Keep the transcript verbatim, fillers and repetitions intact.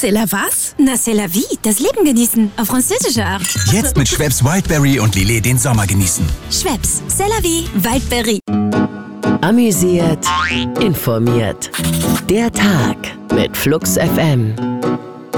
C'est la was? Na, c'est la vie, das Leben genießen, auf französische Art. Jetzt mit Schweppes Wildberry und Lillet den Sommer genießen. Schweppes, c'est la vie, Wildberry. Amüsiert, informiert. Der Tag mit Flux F M.